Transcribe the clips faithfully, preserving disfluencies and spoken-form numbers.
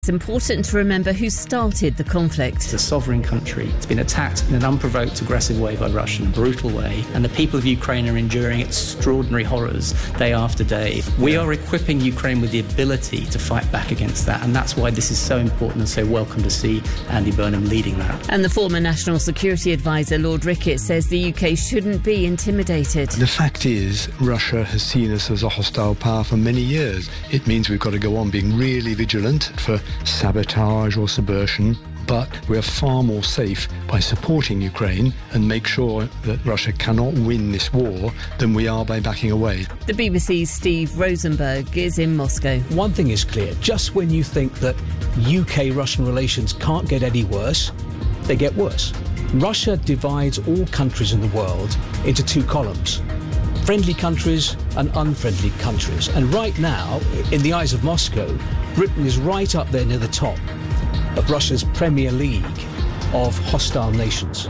It's important to remember who started the conflict. It's a sovereign country. It's been attacked in an unprovoked, aggressive way by Russia, in a brutal way, and the people of Ukraine are enduring extraordinary horrors day after day. We are equipping Ukraine with the ability to fight back against that, and that's why this is so important and so welcome to see Andy Burnham leading that. And the former National Security Advisor, Lord Ricketts, says the U K shouldn't be intimidated. The fact is, Russia has seen us as a hostile power for many years. It means we've got to go on being really vigilant for sabotage or subversion, but we are far more safe by supporting Ukraine and make sure that Russia cannot win this war than we are by backing away. The B B C's Steve Rosenberg is in Moscow. One thing is clear, just when you think that U K-Russian relations can't get any worse, they get worse. Russia divides all countries in the world into two columns: friendly countries and unfriendly countries. And right now, in the eyes of Moscow, Britain is right up there near the top of Russia's Premier League of hostile nations.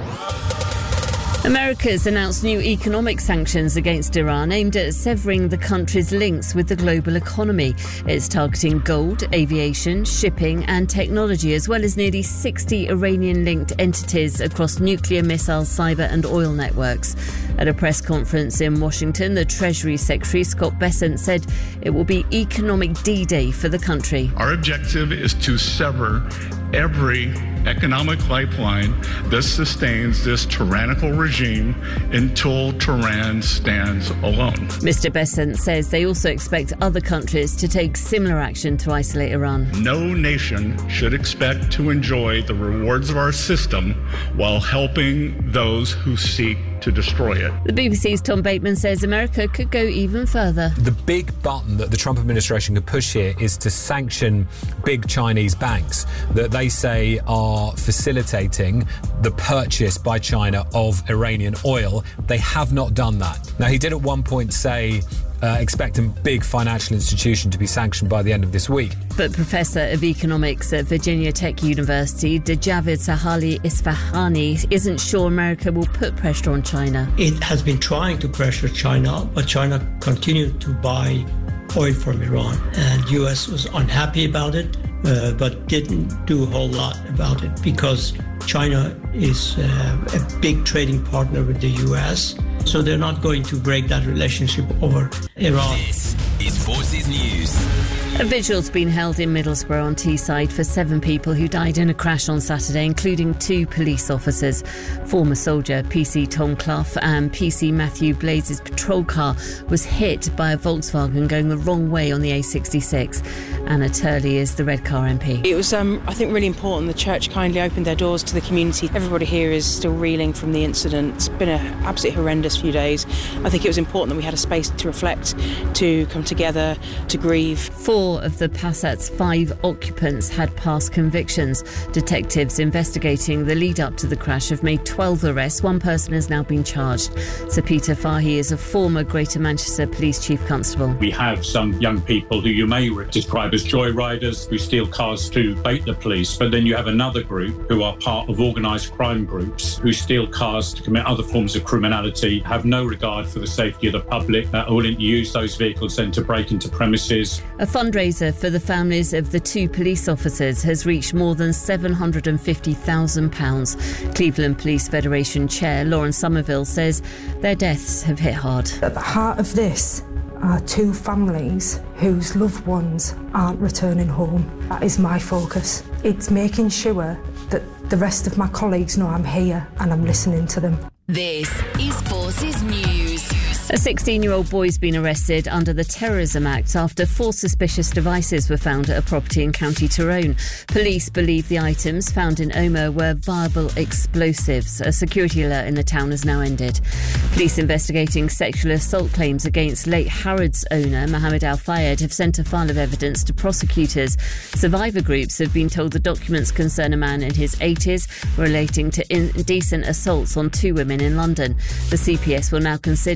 America's announced new economic sanctions against Iran aimed at severing the country's links with the global economy. It's targeting gold, aviation, shipping and technology, as well as nearly sixty Iranian-linked entities across nuclear, missile, cyber and oil networks. At a press conference in Washington, the Treasury Secretary, Scott Bessent, said it will be economic D-Day for the country. Our objective is to sever every economic lifeline that sustains this tyrannical regime until Tehran stands alone. Mister Bessent says they also expect other countries to take similar action to isolate Iran. No nation should expect to enjoy the rewards of our system while helping those who seek to destroy it. The B B C's Tom Bateman says America could go even further. The big button that the Trump administration could push here is to sanction big Chinese banks that they say are facilitating the purchase by China of Iranian oil. They have not done that. Now, he did at one point say Uh, expect a big financial institution to be sanctioned by the end of this week. But Professor of Economics at Virginia Tech University, Dejaved Sahali Isfahani, isn't sure America will put pressure on China. It has been trying to pressure China, but China continued to buy oil from Iran, and U S was unhappy about it, uh, but didn't do a whole lot about it because China is uh, a big trading partner with the U S, so they're not going to break that relationship over Iran. This is Forces News. A vigil's been held in Middlesbrough on Teesside for seven people who died in a crash on Saturday, including two police officers. Former soldier P C Tom Clough and P C Matthew Blades' patrol car was hit by a Volkswagen going the wrong way on the A sixty-six. Anna Turley is the Red Car M P. It was, um, I think, really important. The church kindly opened their doors to the community. Everybody here is still reeling from the incident. It's been an absolutely horrendous few days. I think it was important that we had a space to reflect, to come together, to grieve. Four of the Passat's five occupants had past convictions. Detectives investigating the lead-up to the crash have made twelve arrests. One person has now been charged. Sir Peter Fahey is a former Greater Manchester Police Chief Constable. We have some young people who you may describe as joyriders who steal cars to bait the police, but then you have another group who are part of organised crime groups who steal cars to commit other forms of criminality, have no regard for the safety of the public, are willing to use those vehicles then to break into premises. A fundraiser for the families of the two police officers has reached more than seven hundred fifty thousand pounds. Cleveland Police Federation Chair Lauren Somerville says their deaths have hit hard. At the heart of this are two families whose loved ones aren't returning home. That is my focus. It's making sure that the rest of my colleagues know I'm here and I'm listening to them. This is Forces News. A sixteen-year-old boy's been arrested under the Terrorism Act after four suspicious devices were found at a property in County Tyrone. Police believe the items found in Omer were viable explosives. A security alert in the town has now ended. Police investigating sexual assault claims against late Harrods owner Mohammed Al Fayed have sent a file of evidence to prosecutors. Survivor groups have been told the documents concern a man in his eighties relating to indecent assaults on two women in London. The C P S will now consider whether to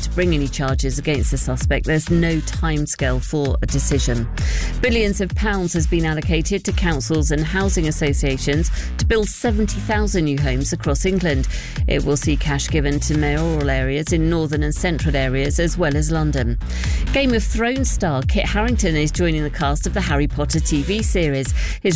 to bring any charges against the suspect. There's no timescale for a decision. Billions of pounds has been allocated to councils and housing associations to build seventy thousand new homes across England. It will see cash given to mayoral areas in northern and central areas as well as London. Game of Thrones star Kit Harington is joining the cast of the Harry Potter T V series. His